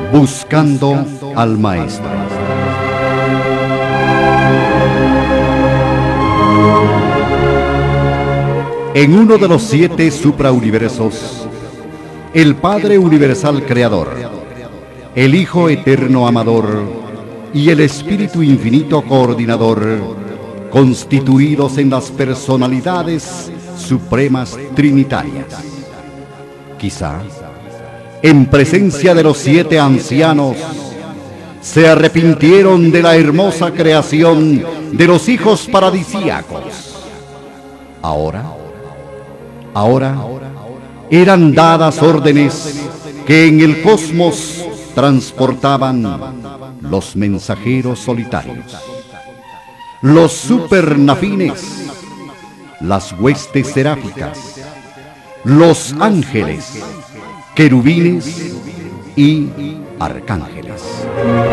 Buscando al Maestro. En uno de los 7 suprauniversos, el Padre Universal Creador, el Hijo Eterno Amador y el Espíritu Infinito Coordinador, constituidos en las personalidades supremas trinitarias. Quizá, en presencia de los 7 ancianos, se arrepintieron de la hermosa creación de los hijos paradisíacos. Ahora, eran dadas órdenes que en el cosmos transportaban los mensajeros solitarios, los supernafines, las huestes seráficas, los ángeles, querubines y arcángeles.